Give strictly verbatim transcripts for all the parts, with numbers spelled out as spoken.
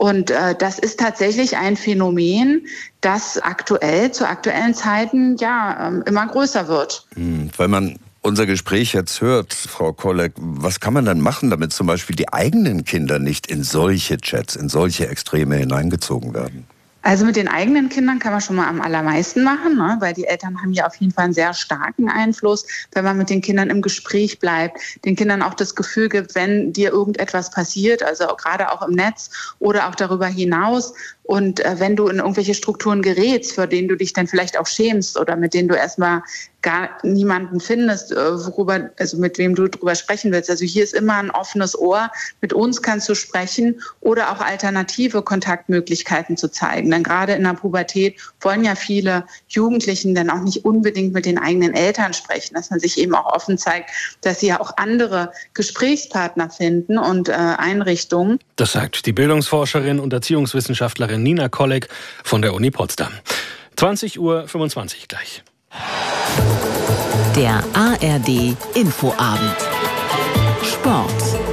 Und äh, das ist tatsächlich ein Phänomen, das aktuell, zu aktuellen Zeiten ja ähm, immer größer wird. Hm, weil man unser Gespräch jetzt hört, Frau Kollek, was kann man dann machen, damit zum Beispiel die eigenen Kinder nicht in solche Chats, in solche Extreme hineingezogen werden? Also mit den eigenen Kindern kann man schon mal am allermeisten machen, ne? Weil die Eltern haben ja auf jeden Fall einen sehr starken Einfluss, wenn man mit den Kindern im Gespräch bleibt, den Kindern auch das Gefühl gibt, wenn dir irgendetwas passiert, also auch, gerade auch im Netz oder auch darüber hinaus, und äh, wenn du in irgendwelche Strukturen gerätst, vor denen du dich dann vielleicht auch schämst oder mit denen du erstmal gar niemanden findest, äh, worüber, also mit wem du drüber sprechen willst. Also hier ist immer ein offenes Ohr. Mit uns kannst du sprechen oder auch alternative Kontaktmöglichkeiten zu zeigen. Denn gerade in der Pubertät wollen ja viele Jugendlichen dann auch nicht unbedingt mit den eigenen Eltern sprechen, dass man sich eben auch offen zeigt, dass sie ja auch andere Gesprächspartner finden und äh, Einrichtungen. Das sagt die Bildungsforscherin und Erziehungswissenschaftlerin Nina Kollek von der Uni Potsdam. zwanzig Uhr fünfundzwanzig gleich. Der A R D Infoabend. Sport.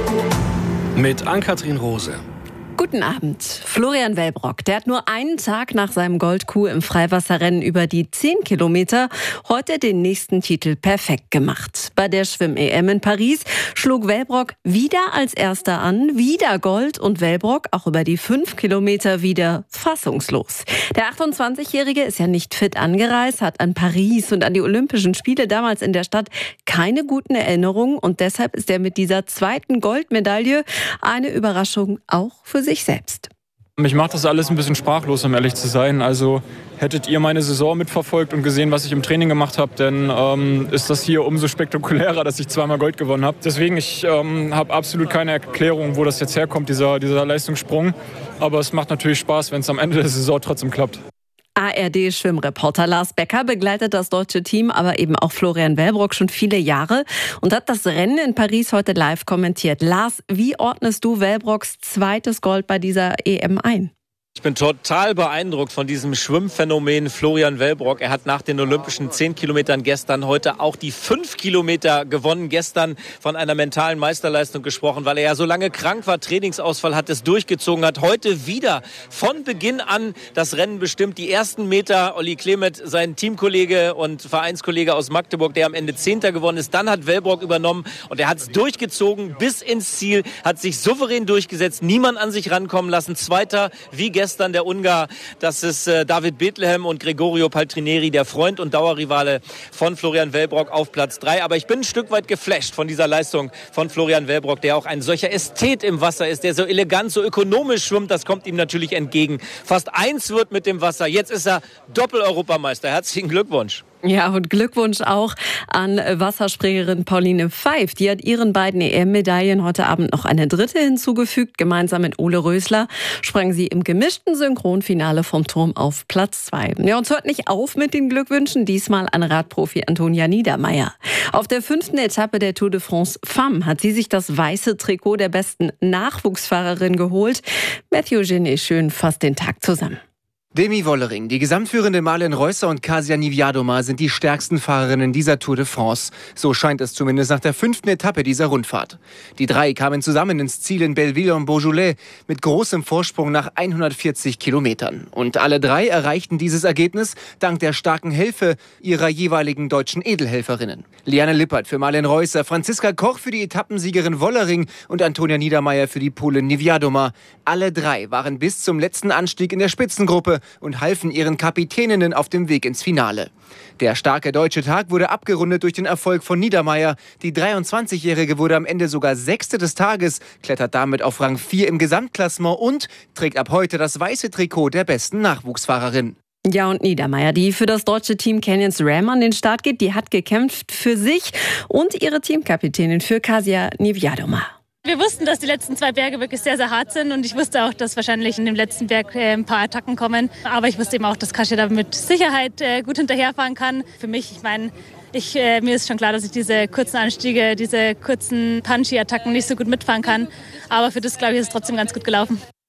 Mit Ann-Kathrin Rose. Guten Abend. Florian Wellbrock, der hat nur einen Tag nach seinem Goldkuh im Freiwasserrennen über die zehn Kilometer heute den nächsten Titel perfekt gemacht. Bei der Schwimm-E M in Paris schlug Wellbrock wieder als Erster an, wieder Gold, und Wellbrock auch über die fünf Kilometer wieder fassungslos. Der achtundzwanzigjährige ist ja nicht fit angereist, hat an Paris und an die Olympischen Spiele damals in der Stadt keine guten Erinnerungen, und deshalb ist er mit dieser zweiten Goldmedaille eine Überraschung auch für sich selbst. Mich macht das alles ein bisschen sprachlos, um ehrlich zu sein. Also hättet ihr meine Saison mitverfolgt und gesehen, was ich im Training gemacht habe, dann ähm, ist das hier umso spektakulärer, dass ich zweimal Gold gewonnen habe. Deswegen, ich ähm, habe absolut keine Erklärung, wo das jetzt herkommt, dieser, dieser Leistungssprung. Aber es macht natürlich Spaß, wenn es am Ende der Saison trotzdem klappt. A R D-Schwimmreporter Lars Becker begleitet das deutsche Team, aber eben auch Florian Wellbrock schon viele Jahre und hat das Rennen in Paris heute live kommentiert. Lars, wie ordnest du Wellbrocks zweites Gold bei dieser E M ein? Ich bin total beeindruckt von diesem Schwimmphänomen Florian Wellbrock. Er hat nach den Olympischen zehn Kilometern gestern heute auch die fünf Kilometer gewonnen. Gestern von einer mentalen Meisterleistung gesprochen, weil er ja so lange krank war, Trainingsausfall hat, es durchgezogen hat. Heute wieder von Beginn an das Rennen bestimmt. Die ersten Meter, Olli Klemet, sein Teamkollege und Vereinskollege aus Magdeburg, der am Ende Zehnter geworden ist. Dann hat Wellbrock übernommen und er hat es durchgezogen bis ins Ziel, hat sich souverän durchgesetzt, niemand an sich rankommen lassen. Zweiter, wie gestern. Gestern der Ungar, das ist äh, David Bethlehem, und Gregorio Paltrinieri, der Freund und Dauerrivale von Florian Wellbrock, auf Platz drei. Aber ich bin ein Stück weit geflasht von dieser Leistung von Florian Wellbrock, der auch ein solcher Ästhet im Wasser ist, der so elegant, so ökonomisch schwimmt. Das kommt ihm natürlich entgegen. Fast eins wird mit dem Wasser. Jetzt ist er Doppel-Europameister. Herzlichen Glückwunsch. Ja, und Glückwunsch auch an Wasserspringerin Pauline Pfeif. Die hat ihren beiden E M-Medaillen heute Abend noch eine dritte hinzugefügt. Gemeinsam mit Ole Rösler sprang sie im gemischten Synchronfinale vom Turm auf Platz zwei. Ja, und es hört nicht auf mit den Glückwünschen, diesmal an Radprofi Antonia Niedermeier. Auf der fünften Etappe der Tour de France Femme hat sie sich das weiße Trikot der besten Nachwuchsfahrerin geholt. Mathieu Genet schön fasst den Tag zusammen. Demi Wollering, die gesamtführende Malin Reusser und Kasia Niewiadoma sind die stärksten Fahrerinnen dieser Tour de France. So scheint es zumindest nach der fünften Etappe dieser Rundfahrt. Die drei kamen zusammen ins Ziel in Belleville-en-Beaujolais mit großem Vorsprung nach hundertvierzig Kilometern. Und alle drei erreichten dieses Ergebnis dank der starken Hilfe ihrer jeweiligen deutschen Edelhelferinnen. Liane Lippert für Malin Reusser, Franziska Koch für die Etappensiegerin Wollering und Antonia Niedermeier für die Polin Niewiadoma. Alle drei waren bis zum letzten Anstieg in der Spitzengruppe und halfen ihren Kapitäninnen auf dem Weg ins Finale. Der starke deutsche Tag wurde abgerundet durch den Erfolg von Niedermeier. Die dreiundzwanzigjährige wurde am Ende sogar Sechste des Tages, klettert damit auf Rang vier im Gesamtklassement und trägt ab heute das weiße Trikot der besten Nachwuchsfahrerin. Ja, und Niedermeier, die für das deutsche Team Canyons Ram an den Start geht, die hat gekämpft für sich und ihre Teamkapitänin, für Kasia Niewiadoma. Wir wussten, dass die letzten zwei Berge wirklich sehr, sehr hart sind, und ich wusste auch, dass wahrscheinlich in dem letzten Berg äh, ein paar Attacken kommen. Aber ich wusste eben auch, dass Kasia da mit Sicherheit äh, gut hinterherfahren kann. Für mich, ich meine, ich, äh, mir ist schon klar, dass ich diese kurzen Anstiege, diese kurzen Punchy-Attacken nicht so gut mitfahren kann. Aber für das, glaube ich, ist es trotzdem ganz gut gelaufen.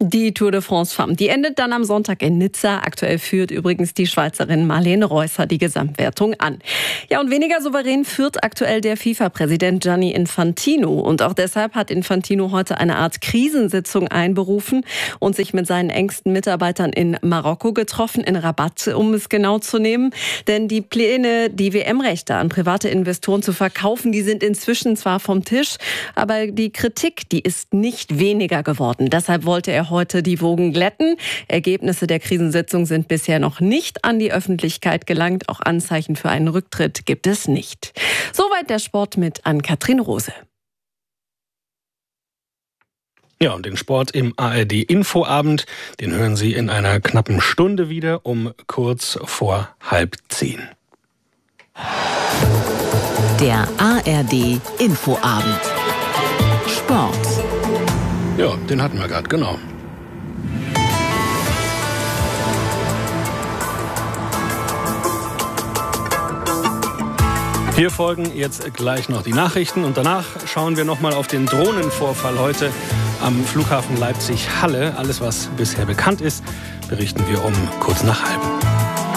Die Tour de France Femme, die endet dann am Sonntag in Nizza. Aktuell führt übrigens die Schweizerin Marlene Reusser die Gesamtwertung an. Ja, und weniger souverän führt aktuell der FIFA-Präsident Gianni Infantino. Und auch deshalb hat Infantino heute eine Art Krisensitzung einberufen und sich mit seinen engsten Mitarbeitern in Marokko getroffen, in Rabat, um es genau zu nehmen. Denn die Pläne, die W M-Rechte an private Investoren zu verkaufen, die sind inzwischen zwar vom Tisch, aber die Kritik, die ist nicht weniger geworden. Deshalb wollte er heute die Wogen glätten. Ergebnisse der Krisensitzung sind bisher noch nicht an die Öffentlichkeit gelangt. Auch Anzeichen für einen Rücktritt gibt es nicht. Soweit der Sport mit Ann-Kathrin Rose. Ja, und den Sport im A R D-Infoabend, den hören Sie in einer knappen Stunde wieder um kurz vor halb zehn. Der A R D-Infoabend. Sport. Ja, den hatten wir gerade, genau. Hier folgen jetzt gleich noch die Nachrichten und danach schauen wir nochmal auf den Drohnenvorfall heute am Flughafen Leipzig-Halle. Alles, was bisher bekannt ist, berichten wir um kurz nach halb.